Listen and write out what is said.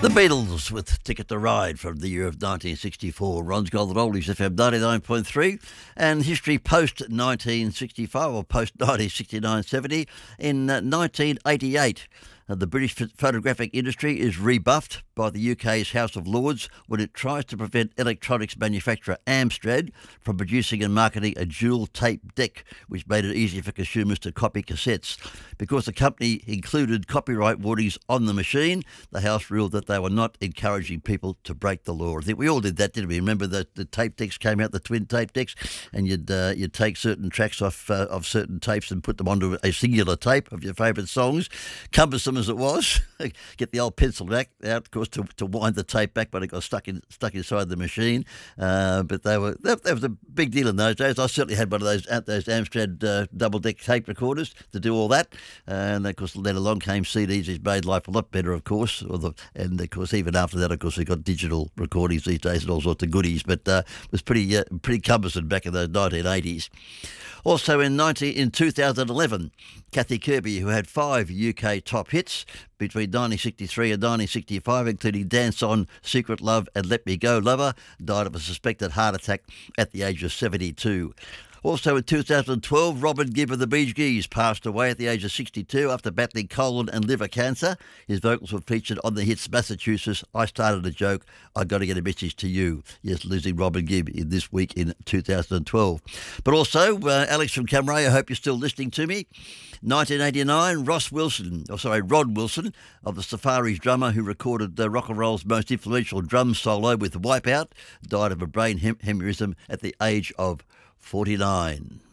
The Beatles with Ticket to Ride from the year of 1964. Ron's Golden Oldies FM 99.3 and history post 1965 or post 1969-70 in 1988. The British photographic industry is rebuffed by the UK's House of Lords when it tries to prevent electronics manufacturer Amstrad from producing and marketing a dual tape deck, which made it easy for consumers to copy cassettes. Because the company included copyright warnings on the machine, the House ruled that they were not encouraging people to break the law. I think we all did that, didn't we? Remember that the tape decks came out, the twin tape decks, and you'd take certain tracks off of certain tapes and put them onto a singular tape of your favourite songs. Cumbersome as it was, get the old pencil back out, of course, to wind the tape back, but it got stuck inside the machine. But that was a big deal in those days. I certainly had one of those Amstrad double deck tape recorders to do all that. And of course, then along came CDs, which made life a lot better, of course. And of course, even after that, of course, we got digital recordings these days and all sorts of goodies. But it was pretty cumbersome back in the 1980s. Also in 2011, Kathy Kirby, who had 5 UK top hits between 1963 and 1965, including Dance On, Secret Love and Let Me Go Lover, died of a suspected heart attack at the age of 72. Also in 2012, Robin Gibb of the Bee Gees passed away at the age of 62 after battling colon and liver cancer. His vocals were featured on the hits Massachusetts, I Started a Joke, I Got to Get a Message to You. Yes, losing Robin Gibb in this week in 2012. But also, Alex from Camray, I hope you're still listening to me. 1989, Rod Wilson of the Safaris drummer who recorded rock and roll's most influential drum solo with Wipeout, died of a brain hemorrhagism at the age of 49.